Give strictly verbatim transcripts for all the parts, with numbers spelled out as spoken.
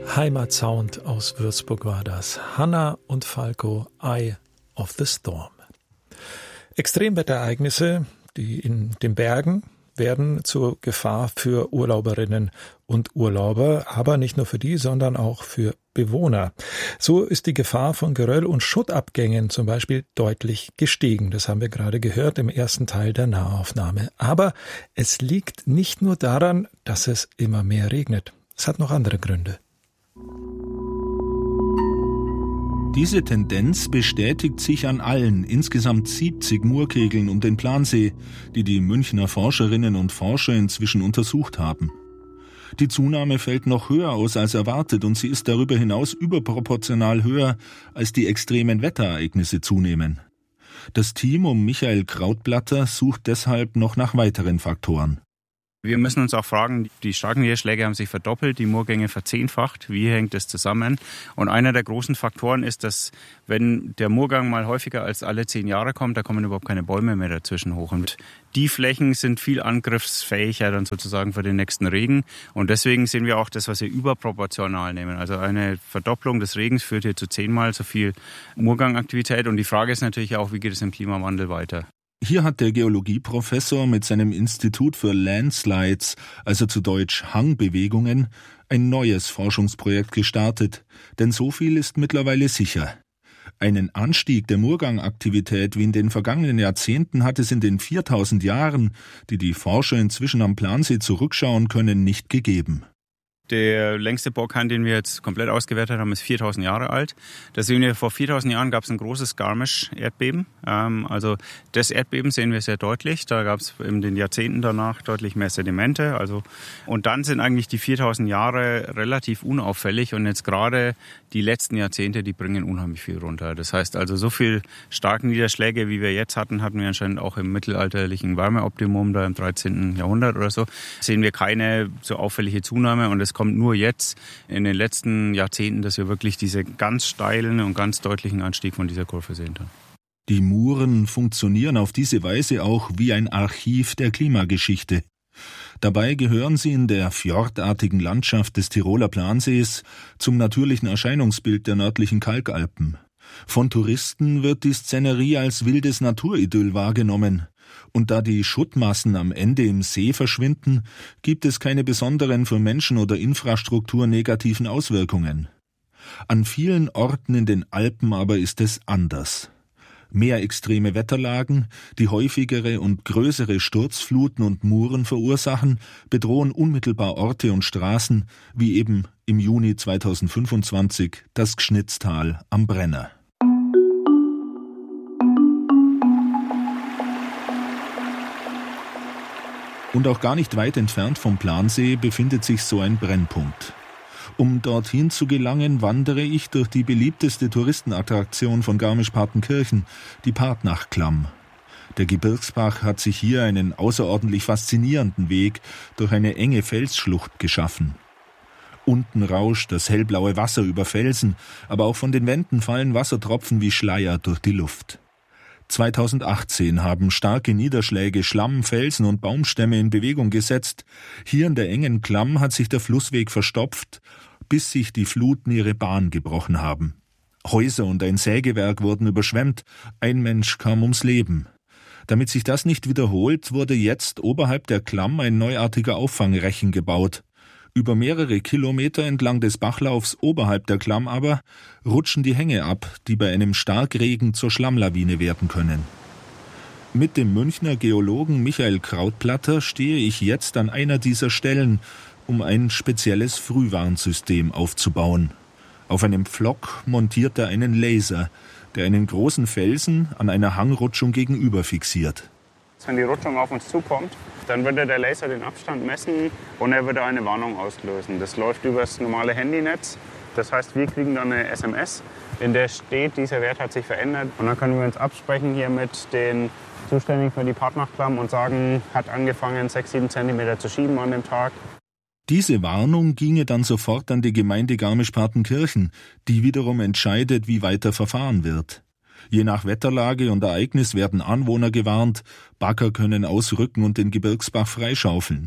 Heimatsound aus Würzburg war das. Hanna und Falco, Eye of the Storm. Extremwetterereignisse, die in den Bergen, werden zur Gefahr für Urlauberinnen und Urlauber, aber nicht nur für die, sondern auch für Bewohner. So ist die Gefahr von Geröll- und Schuttabgängen zum Beispiel deutlich gestiegen. Das haben wir gerade gehört im ersten Teil der Nahaufnahme. Aber es liegt nicht nur daran, dass es immer mehr regnet. Es hat noch andere Gründe. Diese Tendenz bestätigt sich an allen insgesamt siebzig Moorkegeln um den Plansee, die die Münchner Forscherinnen und Forscher inzwischen untersucht haben. Die Zunahme fällt noch höher aus als erwartet und sie ist darüber hinaus überproportional höher, als die extremen Wetterereignisse zunehmen. Das Team um Michael Krautblatter sucht deshalb noch nach weiteren Faktoren. Wir müssen uns auch fragen, die starken Niederschläge haben sich verdoppelt, die Moorgänge verzehnfacht. Wie hängt das zusammen? Und einer der großen Faktoren ist, dass wenn der Moorgang mal häufiger als alle zehn Jahre kommt, da kommen überhaupt keine Bäume mehr dazwischen hoch. Und die Flächen sind viel angriffsfähiger dann sozusagen für den nächsten Regen. Und deswegen sehen wir auch das, was wir überproportional nehmen. Also eine Verdopplung des Regens führt hier zu zehnmal so viel Moorgangaktivität. Und die Frage ist natürlich auch, wie geht es im Klimawandel weiter? Hier hat der Geologieprofessor mit seinem Institut für Landslides, also zu Deutsch Hangbewegungen, ein neues Forschungsprojekt gestartet, denn so viel ist mittlerweile sicher. Einen Anstieg der Moorgangaktivität wie in den vergangenen Jahrzehnten hat es in den viertausend Jahren, die die Forscher inzwischen am Plansee zurückschauen können, nicht gegeben. Der längste Bohrkern, den wir jetzt komplett ausgewertet haben, ist viertausend Jahre alt. Da sehen wir, vor viertausend Jahren gab es ein großes Garmisch-Erdbeben. Ähm, also das Erdbeben sehen wir sehr deutlich. Da gab es in den Jahrzehnten danach deutlich mehr Sedimente. Also, und dann sind eigentlich die viertausend Jahre relativ unauffällig. Und jetzt gerade die letzten Jahrzehnte, die bringen unheimlich viel runter. Das heißt also, so viel starke Niederschläge, wie wir jetzt hatten, hatten wir anscheinend auch im mittelalterlichen Wärmeoptimum, da im dreizehnten Jahrhundert oder so, sehen wir keine so auffällige Zunahme. Und es kommt nur jetzt in den letzten Jahrzehnten, dass wir wirklich diese ganz steilen und ganz deutlichen Anstieg von dieser Kurve sehen. Die Mooren funktionieren auf diese Weise auch wie ein Archiv der Klimageschichte. Dabei gehören sie in der fjordartigen Landschaft des Tiroler Plansees zum natürlichen Erscheinungsbild der nördlichen Kalkalpen. Von Touristen wird die Szenerie als wildes Naturidyll wahrgenommen. Und da die Schuttmassen am Ende im See verschwinden, gibt es keine besonderen für Menschen oder Infrastruktur negativen Auswirkungen. An vielen Orten in den Alpen aber ist es anders. Mehr extreme Wetterlagen, die häufigere und größere Sturzfluten und Mooren verursachen, bedrohen unmittelbar Orte und Straßen, wie eben im Juni zweitausendfünfundzwanzig das Gschnitztal am Brenner. Und auch gar nicht weit entfernt vom Plansee befindet sich so ein Brennpunkt. Um dorthin zu gelangen, wandere ich durch die beliebteste Touristenattraktion von Garmisch-Partenkirchen, die Partnachklamm. Der Gebirgsbach hat sich hier einen außerordentlich faszinierenden Weg durch eine enge Felsschlucht geschaffen. Unten rauscht das hellblaue Wasser über Felsen, aber auch von den Wänden fallen Wassertropfen wie Schleier durch die Luft. zweitausendachtzehn haben starke Niederschläge Schlamm, Felsen und Baumstämme in Bewegung gesetzt. Hier in der engen Klamm hat sich der Flussweg verstopft, bis sich die Fluten ihre Bahn gebrochen haben. Häuser und ein Sägewerk wurden überschwemmt, ein Mensch kam ums Leben. Damit sich das nicht wiederholt, wurde jetzt oberhalb der Klamm ein neuartiger Auffangrechen gebaut. Über mehrere Kilometer entlang des Bachlaufs oberhalb der Klamm aber rutschen die Hänge ab, die bei einem Starkregen zur Schlammlawine werden können. Mit dem Münchner Geologen Michael Krautblatter stehe ich jetzt an einer dieser Stellen, um ein spezielles Frühwarnsystem aufzubauen. Auf einem Pflock montiert er einen Laser, der einen großen Felsen an einer Hangrutschung gegenüber fixiert. Wenn die Rutschung auf uns zukommt, dann würde der Laser den Abstand messen und er würde eine Warnung auslösen. Das läuft über das normale Handynetz. Das heißt, wir kriegen dann eine S M S, in der steht, dieser Wert hat sich verändert. Und dann können wir uns absprechen hier mit den Zuständigen für die Partnachklamm und sagen, hat angefangen, sechs, sieben Zentimeter zu schieben an dem Tag. Diese Warnung ginge dann sofort an die Gemeinde Garmisch-Partenkirchen, die wiederum entscheidet, wie weiter verfahren wird. Je nach Wetterlage und Ereignis werden Anwohner gewarnt, Bagger können ausrücken und den Gebirgsbach freischaufeln.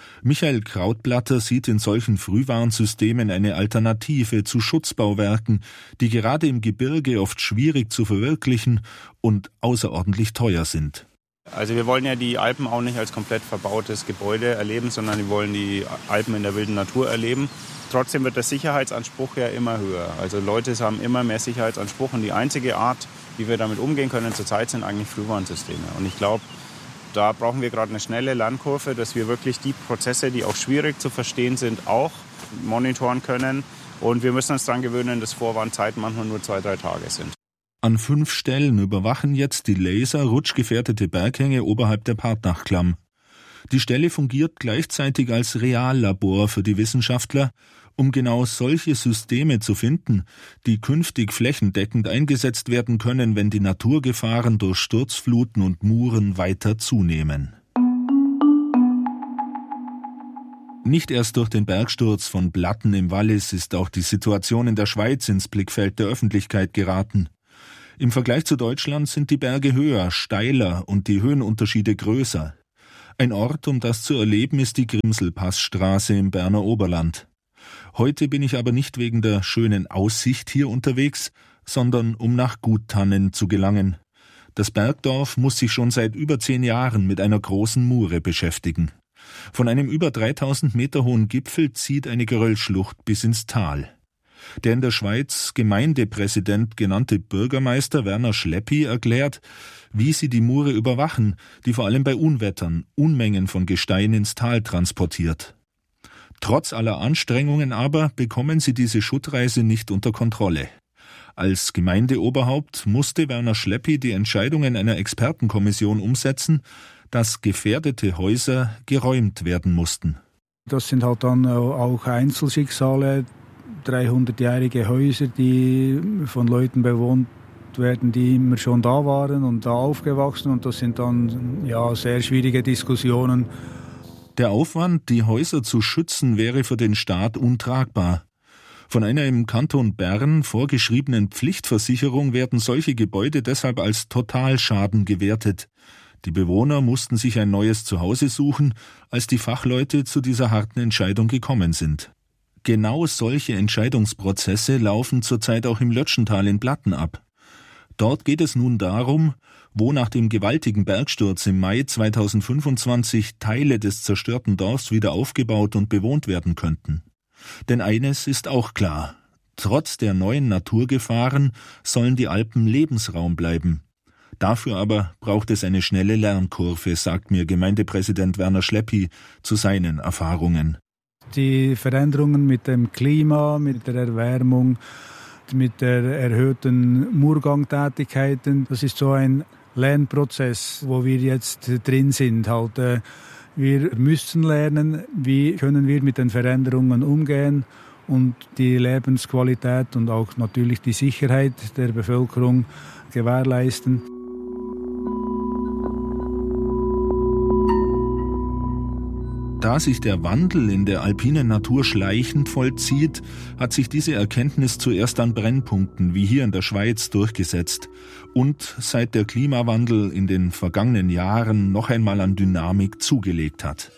Michael Krautblatter sieht in solchen Frühwarnsystemen eine Alternative zu Schutzbauwerken, die gerade im Gebirge oft schwierig zu verwirklichen und außerordentlich teuer sind. Also wir wollen ja die Alpen auch nicht als komplett verbautes Gebäude erleben, sondern wir wollen die Alpen in der wilden Natur erleben. Trotzdem wird der Sicherheitsanspruch ja immer höher. Also Leute haben immer mehr Sicherheitsanspruch und die einzige Art, wie wir damit umgehen können zurzeit, sind eigentlich Frühwarnsysteme. Und ich glaube, da brauchen wir gerade eine schnelle Lernkurve, dass wir wirklich die Prozesse, die auch schwierig zu verstehen sind, auch monitoren können. Und wir müssen uns daran gewöhnen, dass Vorwarnzeiten manchmal nur zwei, drei Tage sind. An fünf Stellen überwachen jetzt die Laser rutschgefährdete Berghänge oberhalb der Partnachklamm. Die Stelle fungiert gleichzeitig als Reallabor für die Wissenschaftler, um genau solche Systeme zu finden, die künftig flächendeckend eingesetzt werden können, wenn die Naturgefahren durch Sturzfluten und Muren weiter zunehmen. Nicht erst durch den Bergsturz von Blatten im Wallis ist auch die Situation in der Schweiz ins Blickfeld der Öffentlichkeit geraten. Im Vergleich zu Deutschland sind die Berge höher, steiler und die Höhenunterschiede größer. Ein Ort, um das zu erleben, ist die Grimselpassstraße im Berner Oberland. Heute bin ich aber nicht wegen der schönen Aussicht hier unterwegs, sondern um nach Guttannen zu gelangen. Das Bergdorf muss sich schon seit über zehn Jahren mit einer großen Mure beschäftigen. Von einem über dreitausend Meter hohen Gipfel zieht eine Geröllschlucht bis ins Tal. Der in der Schweiz Gemeindepräsident genannte Bürgermeister Werner Schleppi erklärt, wie sie die Mure überwachen, die vor allem bei Unwettern Unmengen von Gestein ins Tal transportiert. Trotz aller Anstrengungen aber bekommen sie diese Schuttreise nicht unter Kontrolle. Als Gemeindeoberhaupt musste Werner Schleppi die Entscheidungen einer Expertenkommission umsetzen, dass gefährdete Häuser geräumt werden mussten. Das sind halt dann auch Einzelschicksale, dreihundertjährige Häuser, die von Leuten bewohnt werden, die immer schon da waren und da aufgewachsen. Und das sind dann ja sehr schwierige Diskussionen. Der Aufwand, die Häuser zu schützen, wäre für den Staat untragbar. Von einer im Kanton Bern vorgeschriebenen Pflichtversicherung werden solche Gebäude deshalb als Totalschaden gewertet. Die Bewohner mussten sich ein neues Zuhause suchen, als die Fachleute zu dieser harten Entscheidung gekommen sind. Genau solche Entscheidungsprozesse laufen zurzeit auch im Lötschental in Blatten ab. Dort geht es nun darum, wo nach dem gewaltigen Bergsturz im Mai zweitausendfünfundzwanzig Teile des zerstörten Dorfs wieder aufgebaut und bewohnt werden könnten. Denn eines ist auch klar: Trotz der neuen Naturgefahren sollen die Alpen Lebensraum bleiben. Dafür aber braucht es eine schnelle Lernkurve, sagt mir Gemeindepräsident Werner Schleppi zu seinen Erfahrungen. Die Veränderungen mit dem Klima, mit der Erwärmung, mit der erhöhten Murgangtätigkeiten, das ist so ein Lernprozess, wo wir jetzt drin sind. Halt, äh, wir müssen lernen, wie können wir mit den Veränderungen umgehen und die Lebensqualität und auch natürlich die Sicherheit der Bevölkerung gewährleisten. Da sich der Wandel in der alpinen Natur schleichend vollzieht, hat sich diese Erkenntnis zuerst an Brennpunkten wie hier in der Schweiz durchgesetzt und seit der Klimawandel in den vergangenen Jahren noch einmal an Dynamik zugelegt hat.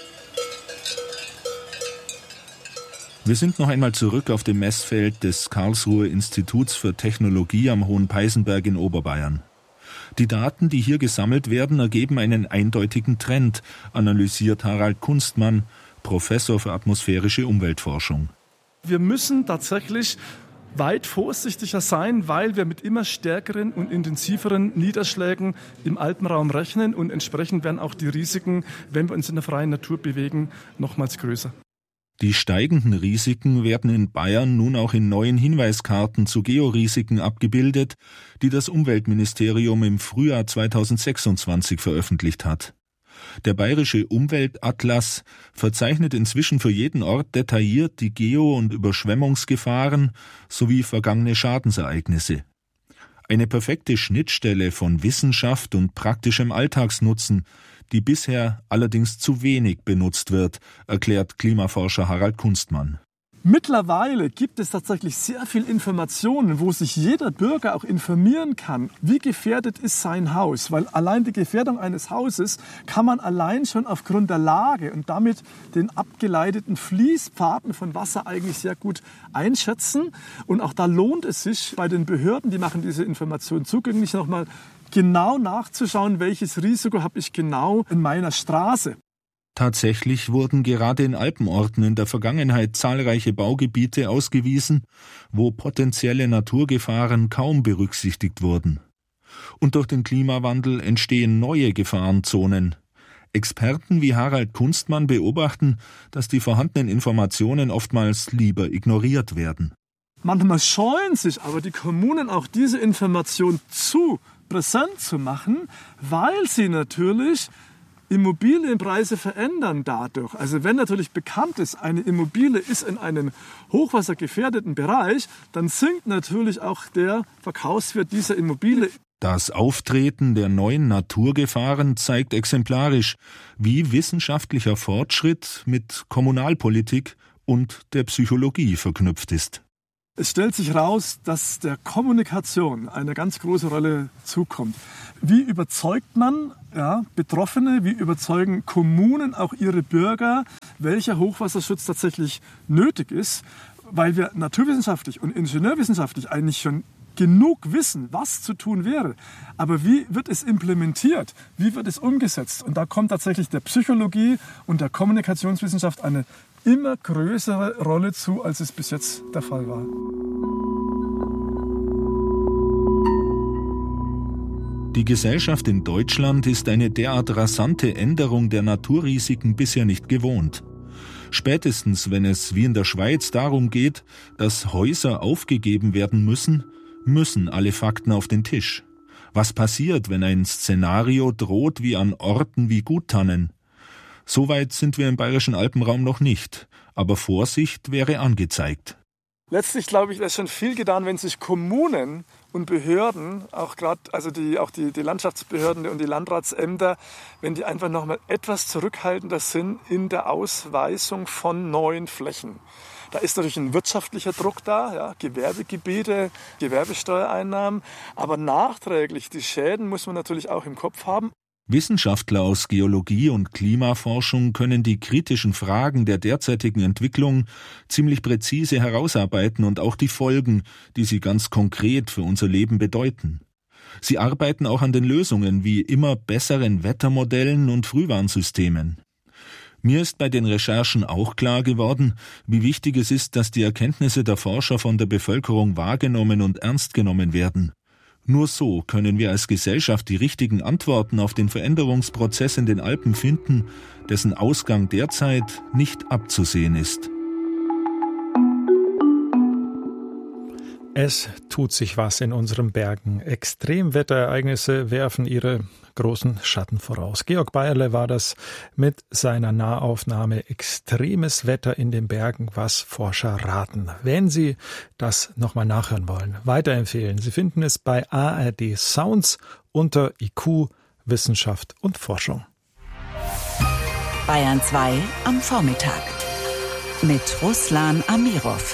Wir sind noch einmal zurück auf dem Messfeld des Karlsruher Instituts für Technologie am Hohen Peißenberg in Oberbayern. Die Daten, die hier gesammelt werden, ergeben einen eindeutigen Trend, analysiert Harald Kunstmann, Professor für atmosphärische Umweltforschung. Wir müssen tatsächlich weit vorsichtiger sein, weil wir mit immer stärkeren und intensiveren Niederschlägen im Alpenraum rechnen und entsprechend werden auch die Risiken, wenn wir uns in der freien Natur bewegen, nochmals größer. Die steigenden Risiken werden in Bayern nun auch in neuen Hinweiskarten zu Georisiken abgebildet, die das Umweltministerium im Frühjahr zweitausendsechsundzwanzig veröffentlicht hat. Der bayerische Umweltatlas verzeichnet inzwischen für jeden Ort detailliert die Geo- und Überschwemmungsgefahren sowie vergangene Schadensereignisse. Eine perfekte Schnittstelle von Wissenschaft und praktischem Alltagsnutzen, die bisher allerdings zu wenig benutzt wird, erklärt Klimaforscher Harald Kunstmann. Mittlerweile gibt es tatsächlich sehr viel Informationen, wo sich jeder Bürger auch informieren kann, wie gefährdet ist sein Haus. Weil allein die Gefährdung eines Hauses kann man allein schon aufgrund der Lage und damit den abgeleiteten Fließpfaden von Wasser eigentlich sehr gut einschätzen. Und auch da lohnt es sich bei den Behörden, die machen diese Informationen zugänglich, nochmal genau nachzuschauen, welches Risiko habe ich genau in meiner Straße. Tatsächlich wurden gerade in Alpenorten in der Vergangenheit zahlreiche Baugebiete ausgewiesen, wo potenzielle Naturgefahren kaum berücksichtigt wurden. Und durch den Klimawandel entstehen neue Gefahrenzonen. Experten wie Harald Kunstmann beobachten, dass die vorhandenen Informationen oftmals lieber ignoriert werden. Manchmal scheuen sich aber die Kommunen auch diese Information zu präsent zu machen, weil sie natürlich Immobilienpreise verändern dadurch. Also wenn natürlich bekannt ist, eine Immobilie ist in einem hochwassergefährdeten Bereich, dann sinkt natürlich auch der Verkaufswert dieser Immobilie. Das Auftreten der neuen Naturgefahren zeigt exemplarisch, wie wissenschaftlicher Fortschritt mit Kommunalpolitik und der Psychologie verknüpft ist. Es stellt sich heraus, dass der Kommunikation eine ganz große Rolle zukommt. Wie überzeugt man ja, Betroffene, wie überzeugen Kommunen auch ihre Bürger, welcher Hochwasserschutz tatsächlich nötig ist? Weil wir naturwissenschaftlich und ingenieurwissenschaftlich eigentlich schon genug wissen, was zu tun wäre. Aber wie wird es implementiert? Wie wird es umgesetzt? Und da kommt tatsächlich der Psychologie und der Kommunikationswissenschaft eine immer größere Rolle zu, als es bis jetzt der Fall war. Die Gesellschaft in Deutschland ist eine derart rasante Änderung der Naturrisiken bisher nicht gewohnt. Spätestens, wenn es wie in der Schweiz darum geht, dass Häuser aufgegeben werden müssen, müssen alle Fakten auf den Tisch. Was passiert, wenn ein Szenario droht wie an Orten wie Guttannen? Soweit sind wir im Bayerischen Alpenraum noch nicht, aber Vorsicht wäre angezeigt. Letztlich, glaube ich, ist schon viel getan, wenn sich Kommunen und Behörden, auch gerade also die, auch die, die Landschaftsbehörden und die Landratsämter, wenn die einfach noch mal etwas zurückhaltender sind in der Ausweisung von neuen Flächen. Da ist natürlich ein wirtschaftlicher Druck da, ja, Gewerbegebiete, Gewerbesteuereinnahmen, aber nachträglich die Schäden muss man natürlich auch im Kopf haben. Wissenschaftler aus Geologie und Klimaforschung können die kritischen Fragen der derzeitigen Entwicklung ziemlich präzise herausarbeiten und auch die Folgen, die sie ganz konkret für unser Leben bedeuten. Sie arbeiten auch an den Lösungen wie immer besseren Wettermodellen und Frühwarnsystemen. Mir ist bei den Recherchen auch klar geworden, wie wichtig es ist, dass die Erkenntnisse der Forscher von der Bevölkerung wahrgenommen und ernst genommen werden. Nur so können wir als Gesellschaft die richtigen Antworten auf den Veränderungsprozess in den Alpen finden, dessen Ausgang derzeit nicht abzusehen ist. Es tut sich was in unseren Bergen. Extremwetterereignisse werfen ihre großen Schatten voraus. Georg Beierle war das mit seiner Nahaufnahme Extremes Wetter in den Bergen, was Forscher raten. Wenn Sie das nochmal nachhören wollen, weiterempfehlen. Sie finden es bei A R D Sounds unter I Q, Wissenschaft und Forschung. Bayern zwei am Vormittag mit Ruslan Amirov.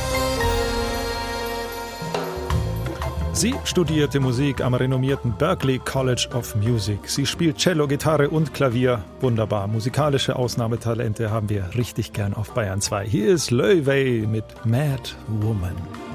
Sie studierte Musik am renommierten Berklee College of Music. Sie spielt Cello, Gitarre und Klavier. Wunderbar. Musikalische Ausnahmetalente haben wir richtig gern auf Bayern zwei. Hier ist Löwey mit Mad Woman.